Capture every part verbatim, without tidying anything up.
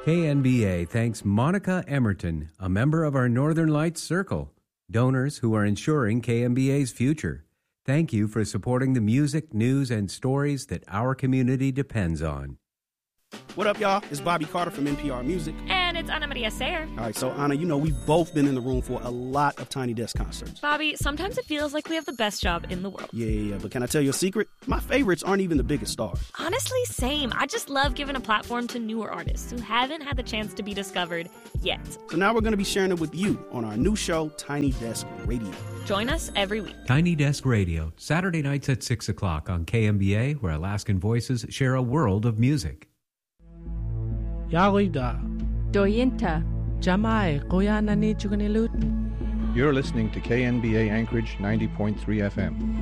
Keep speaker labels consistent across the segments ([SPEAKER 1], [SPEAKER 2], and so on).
[SPEAKER 1] K N B A thanks Monica Emerton, a member of our Northern Lights Circle, donors who are ensuring K N B A's future. Thank you for supporting the music, news, and stories that our community depends on.
[SPEAKER 2] What up, y'all? It's Bobby Carter from N P R Music.
[SPEAKER 3] And it's Ana Maria Sayer.
[SPEAKER 2] All right, so Ana, you know, we've both been in the room for a lot of Tiny Desk concerts.
[SPEAKER 3] Bobby, sometimes it feels like we have the best job in the world.
[SPEAKER 2] Yeah, yeah, yeah, but can I tell you a secret? My favorites aren't even the biggest stars.
[SPEAKER 3] Honestly, same. I just love giving a platform to newer artists who haven't had the chance to be discovered yet.
[SPEAKER 2] So now we're going to be sharing it with you on our new show, Tiny Desk Radio.
[SPEAKER 3] Join us every week.
[SPEAKER 1] Tiny Desk Radio, Saturday nights at six o'clock on K M B A, where Alaskan voices share a world of music.
[SPEAKER 4] Yarida.
[SPEAKER 5] Doyinta. Jamai Koyanani Chuganilut.
[SPEAKER 6] You're listening to K N B A Anchorage ninety point three F M.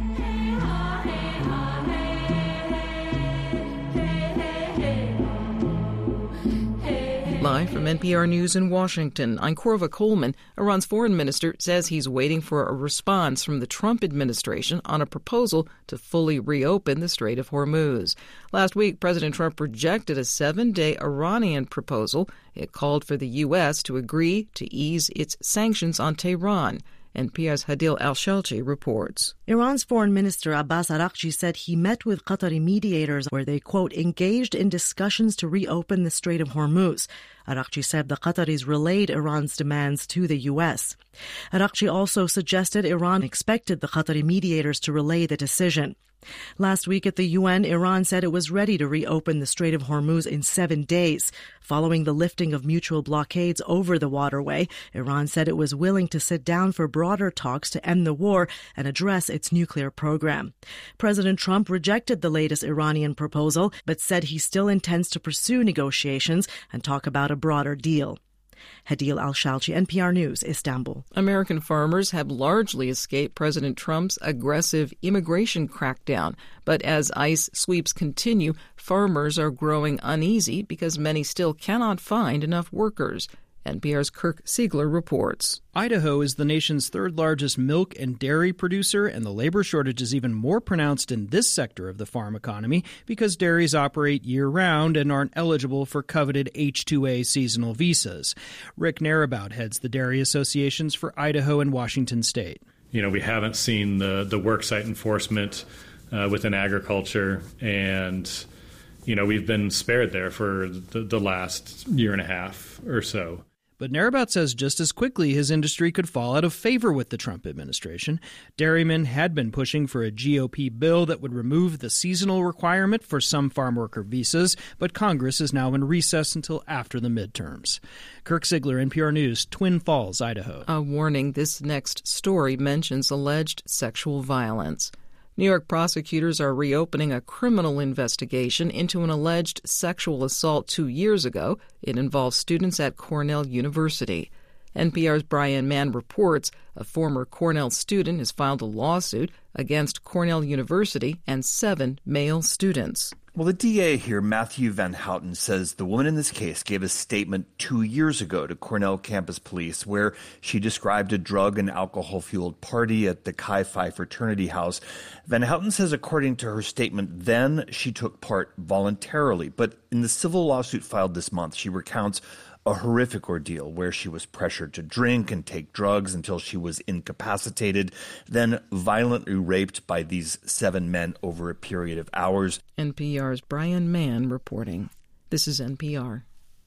[SPEAKER 7] Live from N P R News in Washington, I'm Corva Coleman. Iran's foreign minister says he's waiting for a response from the Trump administration on a proposal to fully reopen the Strait of Hormuz. Last week, President Trump rejected a seven-day Iranian proposal. It called for the U S to agree to ease its sanctions on Tehran. N P R's Hadil Al-Shalchi reports.
[SPEAKER 8] Iran's foreign minister Abbas Araghchi said he met with Qatari mediators where they, quote, engaged in discussions to reopen the Strait of Hormuz. Araghchi said the Qataris relayed Iran's demands to the U S. Araghchi also suggested Iran expected the Qatari mediators to relay the decision. Last week at the U N, Iran said it was ready to reopen the Strait of Hormuz in seven days. Following the lifting of mutual blockades over the waterway, Iran said it was willing to sit down for broader talks to end the war and address its nuclear program. President Trump rejected the latest Iranian proposal, but said he still intends to pursue negotiations and talk about a broader deal. Hadil Al-Shalchi, N P R News, Istanbul.
[SPEAKER 7] American farmers have largely escaped President Trump's aggressive immigration crackdown. But as ICE sweeps continue, farmers are growing uneasy because many still cannot find enough workers. N P R's Kirk Siegler reports.
[SPEAKER 4] Idaho is the nation's third-largest milk and dairy producer, and the labor shortage is even more pronounced in this sector of the farm economy because dairies operate year-round and aren't eligible for coveted H two A seasonal visas. Rick Narabout heads the dairy associations for Idaho and Washington State.
[SPEAKER 9] You know, we haven't seen the, the worksite enforcement uh, within agriculture, and you know, we've been spared there for the, the last year and a half or so.
[SPEAKER 4] But Narabout says just as quickly his industry could fall out of favor with the Trump administration. Dairymen had been pushing for a G O P bill that would remove the seasonal requirement for some farm worker visas, but Congress is now in recess until after the midterms. Kirk Siegler, N P R News, Twin Falls, Idaho.
[SPEAKER 7] A warning, this next story mentions alleged sexual violence. New York prosecutors are reopening a criminal investigation into an alleged sexual assault two years ago. It involves students at Cornell University. N P R's Brian Mann reports a former Cornell student has filed a lawsuit against Cornell University and seven male students.
[SPEAKER 10] Well, the D A here, Matthew Van Houten, says the woman in this case gave a statement two years ago to Cornell campus police where she described a drug and alcohol-fueled party at the Chi Phi fraternity house. Van Houten says, according to her statement then, she took part voluntarily. But in the civil lawsuit filed this month, she recounts a horrific ordeal where she was pressured to drink and take drugs until she was incapacitated, then violently raped by these seven men over a period of hours.
[SPEAKER 7] N P R's Brian Mann reporting. This is N P R.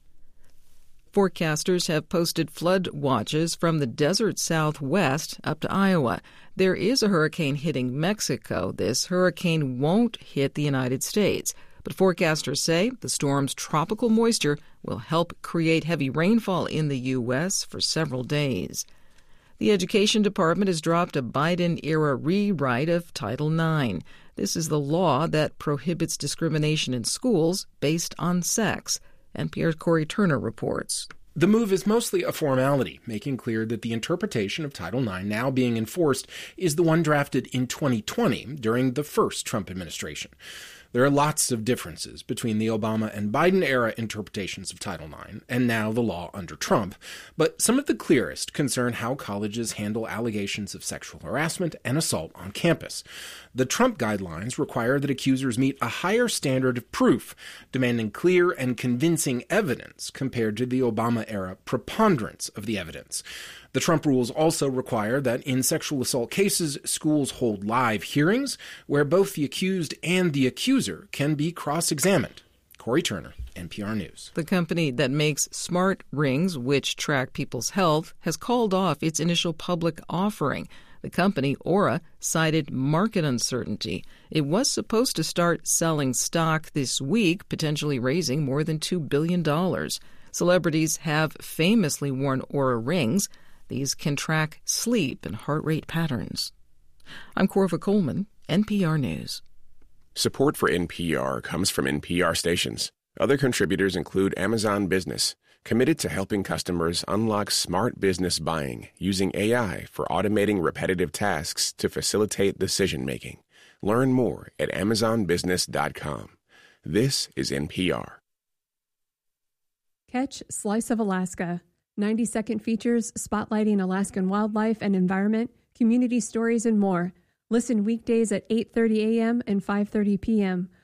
[SPEAKER 7] Forecasters have posted flood watches from the desert southwest up to Iowa. There is a hurricane hitting Mexico. This hurricane won't hit the United States. But forecasters say the storm's tropical moisture will help create heavy rainfall in the U S for several days. The Education Department has dropped a Biden-era rewrite of Title nine. This is the law that prohibits discrimination in schools based on sex. N P R's Corey Turner reports.
[SPEAKER 11] The move is mostly a formality, making clear that the interpretation of Title nine now being enforced is the one drafted in twenty twenty during the first Trump administration. There are lots of differences between the Obama and Biden-era interpretations of Title nine and now the law under Trump, but some of the clearest concern how colleges handle allegations of sexual harassment and assault on campus. The Trump guidelines require that accusers meet a higher standard of proof, demanding clear and convincing evidence compared to the Obama-era preponderance of the evidence. The Trump rules also require that in sexual assault cases, schools hold live hearings where both the accused and the accuser can be cross-examined. Corey Turner, N P R News.
[SPEAKER 7] The company that makes smart rings, which track people's health, has called off its initial public offering. The company, Oura, cited market uncertainty. It was supposed to start selling stock this week, potentially raising more than two billion dollars. Celebrities have famously worn Oura rings. These can track sleep and heart rate patterns. I'm Corva Coleman, N P R News.
[SPEAKER 12] Support for N P R comes from N P R stations. Other contributors include Amazon Business, committed to helping customers unlock smart business buying using A I for automating repetitive tasks to facilitate decision-making. Learn more at amazon business dot com. This is N P R.
[SPEAKER 13] Catch Slice of Alaska. ninety-second features spotlighting Alaskan wildlife and environment, community stories, and more. Listen weekdays at eight thirty a.m. and five thirty p.m.